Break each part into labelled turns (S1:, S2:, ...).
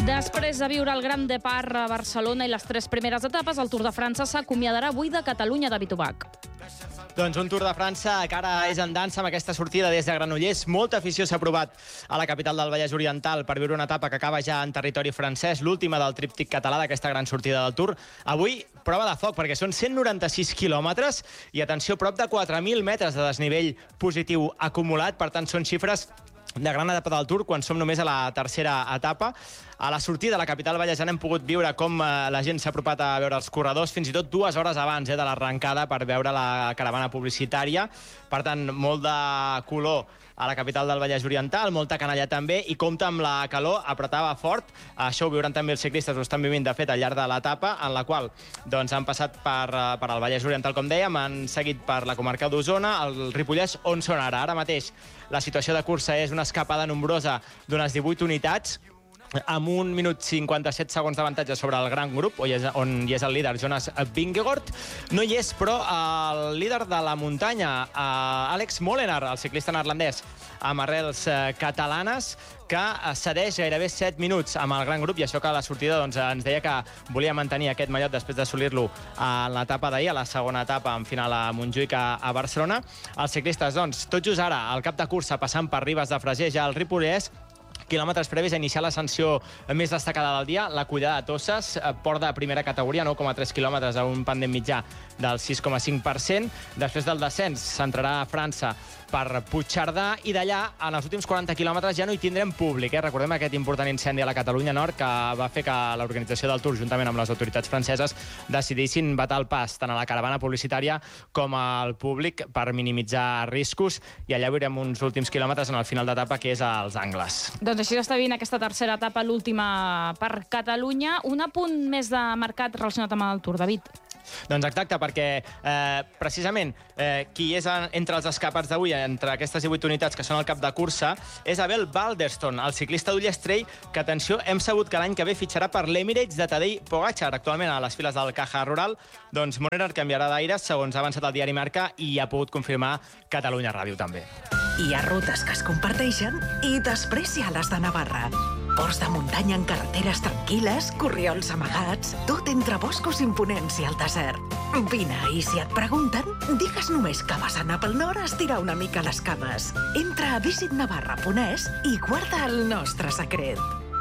S1: Després de viure el Gran Depart a Barcelona i les 3 primeres etapes, el Tour de França s'acomiadarà avui de Catalunya, David Ubach.
S2: Doncs un Tour de França que ara és en dansa amb aquesta sortida des de Granollers. Molta afició s'ha provat a la capital del Vallès Oriental per viure una etapa que acaba ja en territori francès, l'última del tríptic català d'aquesta gran sortida del Tour. Avui, prova de foc, perquè són 196 quilòmetres i, atenció, prop de 4.000 metres de desnivell positiu acumulat. Per tant, són xifres de gran etapa del Tour, quan som només a la tercera etapa. A la sortida de la capital vallesana hem pogut viure com la gent s'ha apropat a veure els corredors, fins i tot 2 hores abans de l'arrencada, per veure la caravana publicitària. Per tant, molt de color a la capital del Vallès Oriental, molta canalla també, i compta amb la calor, apretava fort. Això ho viuran també els ciclistes, ho estan vivint, de fet, al llarg de l'etapa, en la qual doncs, han passat per el Vallès Oriental, com dèiem, han seguit per la comarca d'Osona, el Ripollès, on són ara. Ara mateix la situació de cursa és una escapada nombrosa d'unes 18 unitats, amb 1 minut 57 segons d'avantatge sobre el gran grup, on hi és el líder Jonas Vingegaard. No hi és, però, el líder de la muntanya, Alex Molenaar, el ciclista neerlandès amb arrels catalanes, que cedeix gairebé 7 minuts amb el gran grup, i això que a la sortida doncs, ens deia que volia mantenir aquest mallot després d'assolir-lo a l'etapa d'ahir, a la segona etapa en final a Montjuïc, a Barcelona. Els ciclistes, doncs, tot just ara, al cap de cursa, passant per Ribes de Freser, ja al Ripollès, quilòmetres previs a iniciar l'ascensió més destacada del dia, la Collada de Tosses, port de primera categoria, 9,3 quilòmetres a un pendent mitjà del 6,5%. Després del descens s'entrarà a França per Puigcerdà, i d'allà, en els últims 40 quilòmetres, ja no hi tindrem públic. Recordem aquest important incendi a la Catalunya Nord que va fer que l'organització del Tour, juntament amb les autoritats franceses, decidissin vetar el pas tant a la caravana publicitària com al públic per minimitzar riscos, i allà veurem uns últims quilòmetres en el final d'etapa, que és als Angles.
S1: Doncs així està vivint aquesta tercera etapa, l'última per Catalunya. Un apunt més de mercat relacionat amb el Tour, David.
S2: Doncs exacte, perquè precisament qui és entre els escapats d'avui, entre aquestes 18 unitats que són al cap de cursa, és Abel Balderston, el ciclista d'Ullastrell, que, atenció, hem sabut que l'any que ve fitxarà per l'Emirates de Tadej Pogačar, actualment a les files del Caja Rural. Doncs Molenaar canviarà d'aires, segons ha avançat el diari Marca, i ha pogut confirmar Catalunya Ràdio també.
S3: Hi ha rutes que es comparteixen i després hi ha les de Navarra. Ports de muntanya en carreteres tranquil·les, corriols amagats, tot entre boscos imponents i el desert. Vine, i si et pregunten, digues només que vas anar pel nord a estirar una mica les cames. Entra a visitnavarra.es i guarda el nostre secret.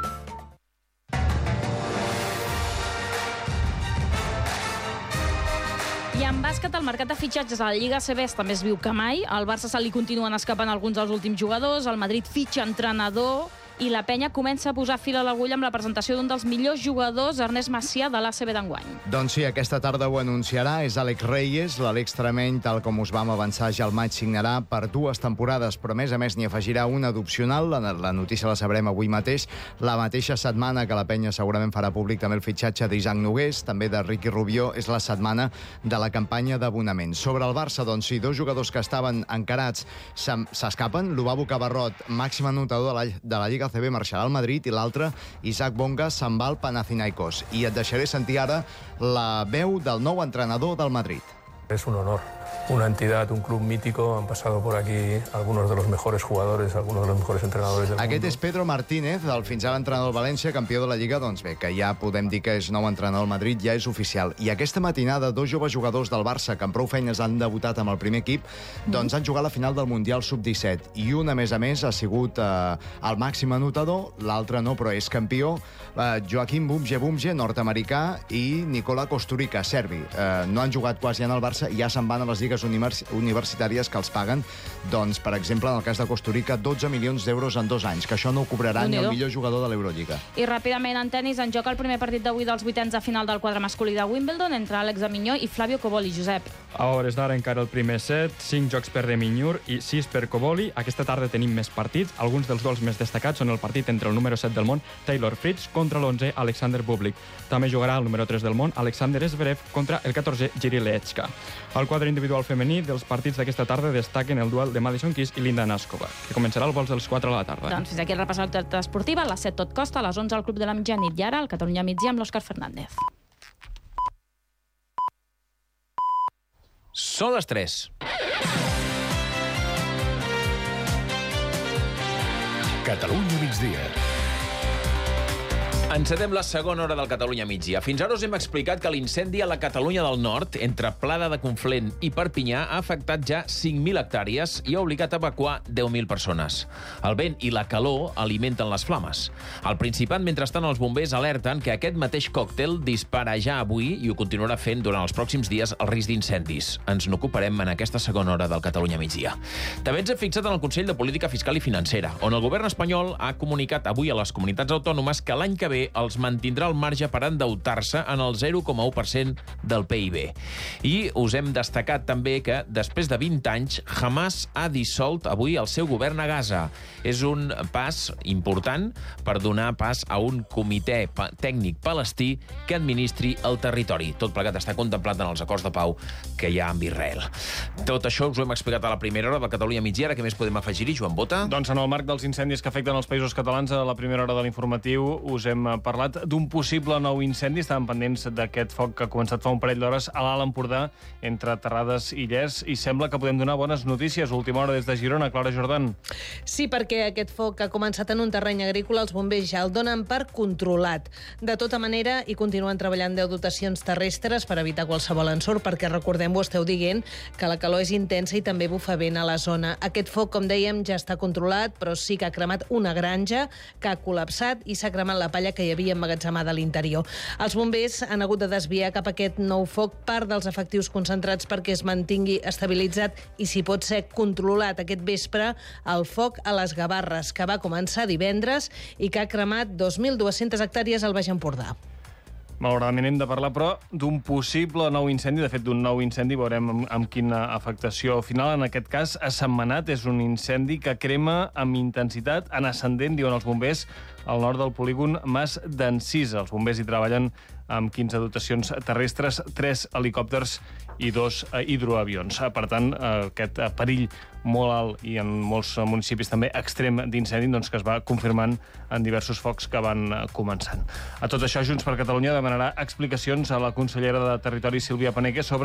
S1: I en bàsquet, el mercat de fitxatges a la Lliga ACB també es viu que mai. Al Barça se li continuen escapant alguns dels últims jugadors, el Madrid fitxa entrenador, i la penya comença a posar fil a l'agulla amb la presentació d'un dels millors jugadors, Ernest Macià, de l'ACB d'enguany.
S4: Doncs sí, aquesta tarda ho anunciarà, és Àlex Reyes, l'extremeny, tal com us vam avançar ja al maig, signarà per 2 temporades, però a més n'hi afegirà una d'opcional. La notícia la sabrem avui mateix, la mateixa setmana que la penya segurament farà públic també el fitxatge d'Isaac Nogués, també de Ricky Rubio, és la setmana de la campanya d'abonaments. Sobre el Barça, doncs sí, 2 jugadors que estaven encarats s'escapen, Lubabo Cabarrot, màxim anotador de la Lliga ACB, marxarà al Madrid, i l'altre, Isaac Bonga, se'n va al Panathinaikos. I et deixaré sentir ara la veu del nou entrenador del Madrid.
S5: Es un honor, una entidad, un club mítico. Han pasado por aquí algunos de los mejores jugadores, algunos de los mejores entrenadores del
S4: Aquest
S5: mundo.
S4: és Pedro Martínez, el fins ara entrenador del València, campió de la Lliga. Doncs bé, que ja podem dir que és nou entrenador del Madrid, ja és oficial. I aquesta matinada, 2 joves jugadors del Barça que amb prou feines han debutat amb el primer equip, doncs han jugat la final del Mundial Sub-17. I un, a més, ha sigut el màxim anotador, l'altre no, però és campió, Joaquim Bumge, nord-americà, i Nikola Kosturica, serbi. No han jugat quasi en el Barça, ja se'n van a les lligues universitàries que els paguen, doncs, per exemple, en el cas de Kosturica, 12 milions d'euros en 2 anys, que això no ho cobrarà ni el millor jugador de l'Eurolliga.
S1: I ràpidament, en tennis, en joc el primer partit d'avui dels 8ens de final del quadre masculí de Wimbledon entre Àlex de Minyó i Flavio Coboli. Josep.
S6: A hores d'ara encara el primer set, 5 jocs per de Minyur i 6 per Coboli. Aquesta tarda tenim més partits. Alguns dels duels més destacats són el partit entre el número 7 del món, Taylor Fritz, contra l'11, Alexander Bublik. També jugarà el número 3 del món, Alexander Zverev, contra el 14, Jiri Lechka. Al quadre individual femení, dels partits d'aquesta tarda destaquen el duel de Madison Keys i Linda Naskova, que començarà al vols dels 4 a la tarda.
S1: Doncs fins aquí el repàs de l'actualitat esportiva. A les 7 tot costa, a les 11 al Club de la Mitjanit, i ara al Catalunya Migdia amb l'Òscar Fernández.
S7: Són les 3. Catalunya migdia. Encetem la segona hora del Catalunya migdia. Fins ara us hem explicat que l'incendi a la Catalunya del Nord, entre Plada de Conflent i Perpinyà, ha afectat ja 5.000 hectàrees i ha obligat a evacuar 10.000 persones. El vent i la calor alimenten les flames. Al Principat, mentrestant, els bombers alerten que aquest mateix còctel dispara ja avui i ho continuarà fent durant els pròxims dies el risc d'incendis. Ens n'ocuparem en aquesta segona hora del Catalunya migdia. També ens hem fixat en el Consell de Política Fiscal i Financera, on el govern espanyol ha comunicat avui a les comunitats autònomes que l'any que ve els mantindrà el marge per endeutar-se en el 0,1% del PIB. I us hem destacat també que, després de 20 anys, Hamas ha dissolt avui el seu govern a Gaza. És un pas important per donar pas a un comitè tècnic palestí que administri el territori. Tot plegat està contemplat en els acords de pau que hi ha amb Israel. Tot això us ho hem explicat a la primera hora del Catalunya migdia. Ara què més podem afegir-hi, Joan Bota?
S8: Doncs en el marc dels incendis que afecten els països catalans, a la primera hora de l'informatiu us hem parlat d'un possible nou incendi. Estàvem pendents d'aquest foc que ha començat fa un parell d'hores a l'Alt Empordà, entre Terrades i Llers, i sembla que podem donar bones notícies. Última hora des de Girona, Clara Jordan.
S9: Sí, perquè aquest foc que ha començat en un terreny agrícola, els bombers ja el donen per controlat. De tota manera, hi continuen treballant 10 dotacions terrestres per evitar qualsevol ensurt, perquè recordem-ho, esteu dient que la calor és intensa i també bufa vent a la zona. Aquest foc, com dèiem, ja està controlat, però sí que ha cremat una granja que ha col·lapsat i s'ha cremat la palla que hi havia emmagatzemada a l'interior. Els bombers han hagut de desviar cap a aquest nou foc part dels efectius concentrats perquè es mantingui estabilitzat i, si pot ser, controlat aquest vespre el foc a les Gavarres, que va començar divendres i que ha cremat 2.200 hectàrees al Baix Empordà.
S8: Malauradament hem de parlar, però, d'un possible nou incendi. De fet, d'un nou incendi, veurem amb quina afectació final. En aquest cas, a Sentmenat, és un incendi que crema amb intensitat en ascendent, diuen els bombers, al nord del polígon Mas d'Encisa. Els bombers hi treballen amb 15 dotacions terrestres, 3 helicòpters i 2 hidroavions. Per tant, aquest perill molt alt i en molts municipis també extrem d'incendi, doncs, que es va confirmant en diversos focs que van començant. A tot això, Junts per Catalunya demanarà explicacions a la consellera de Territori, Sílvia Paneque, sobre